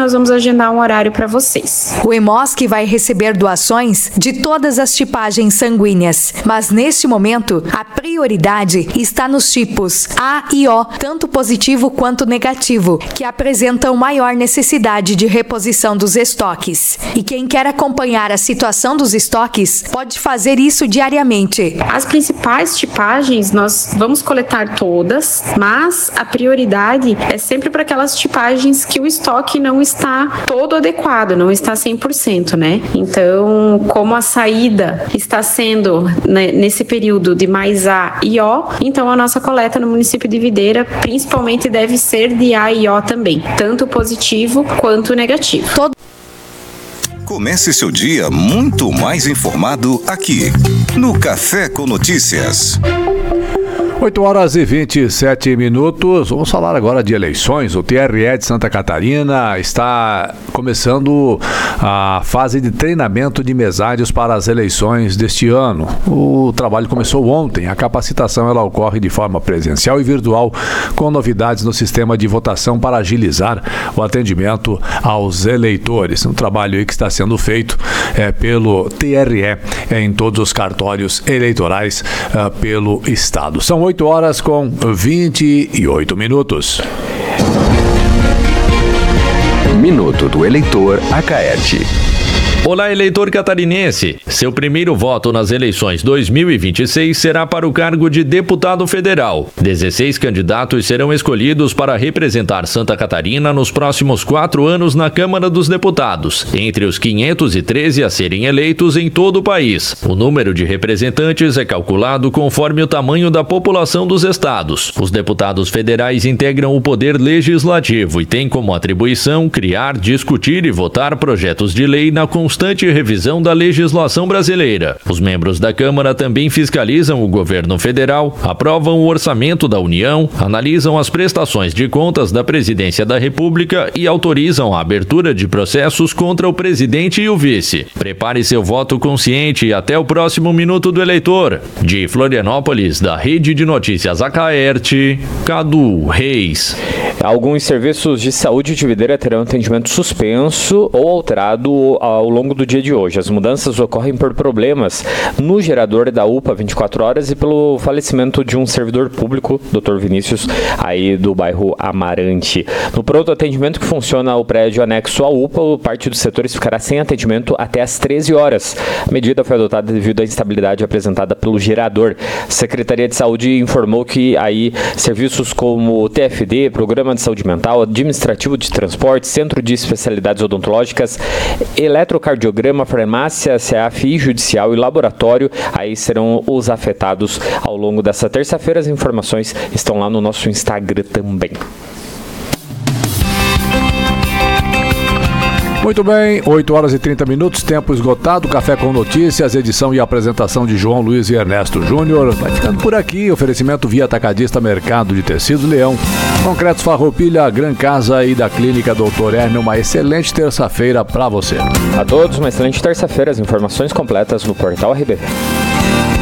nós vamos agendar um horário para vocês. O Hemosk vai receber doações de todas as tipagens sanguíneas, mas neste momento a prioridade está nos tipos A e O, tanto positivo quanto negativo, que apresentam maior necessidade de reposição dos estoques. E quem quer acompanhar a situação dos estoques pode fazer isso diariamente. As principais tipagens nós vamos coletar todas, mas a prioridade é sempre para aquelas tipagens que o estoque não está todo adequado, não está 100%, né? Então, como a saída está sendo, né, nesse período de mais A e O, então a nossa coleta no município de Videira principalmente deve ser de A e O também, tanto positivo quanto negativo. Comece seu dia muito mais informado aqui, no Café com Notícias. 8h27. Vamos falar agora de eleições. O TRE de Santa Catarina está começando a fase de treinamento de mesários para as eleições deste ano. O trabalho começou ontem. A capacitação ela ocorre de forma presencial e virtual, com novidades no sistema de votação para agilizar o atendimento aos eleitores. Um trabalho aí que está sendo feito pelo TRE em todos os cartórios eleitorais pelo estado. São 8h28. Minuto do Eleitor Acaerte. Olá, eleitor catarinense. Seu primeiro voto nas eleições 2026 será para o cargo de deputado federal. 16 candidatos serão escolhidos para representar Santa Catarina nos próximos 4 anos na Câmara dos Deputados, entre os 513 a serem eleitos em todo o país. O número de representantes é calculado conforme o tamanho da população dos estados. Os deputados federais integram o poder legislativo e têm como atribuição criar, discutir e votar projetos de lei na constante revisão da legislação brasileira. Os membros da Câmara também fiscalizam o governo federal, aprovam o orçamento da União, analisam as prestações de contas da Presidência da República e autorizam a abertura de processos contra o presidente e o vice. Prepare seu voto consciente e até o próximo Minuto do Eleitor. De Florianópolis, da Rede de Notícias Acaerte, Cadu Reis. Alguns serviços de saúde de Videira terão atendimento suspenso ou alterado ao longo do dia de hoje. As mudanças ocorrem por problemas no gerador da UPA 24 horas e pelo falecimento de um servidor público, Dr. Vinícius, aí do bairro Amarante. No pronto atendimento que funciona o prédio anexo à UPA, parte dos setores ficará sem atendimento até às 13 horas. A medida foi adotada devido à instabilidade apresentada pelo gerador. A Secretaria de Saúde informou que aí serviços como TFD, Programa de Saúde Mental, Administrativo de Transporte, Centro de Especialidades Odontológicas, Eletrocardiograma, Farmácia, CAFI, Judicial e Laboratório, aí serão os afetados ao longo dessa terça-feira. As informações estão lá no nosso Instagram também. Muito bem, 8h30, tempo esgotado, Café com Notícias, edição e apresentação de João Luiz e Ernesto Júnior. Vai ficando por aqui, oferecimento via Atacadista Mercado de Tecidos Leão, Concretos Farroupilha, Gran Casa e da Clínica Doutor Herno. Uma excelente terça-feira para você. A todos, uma excelente terça-feira. As informações completas no portal RBV.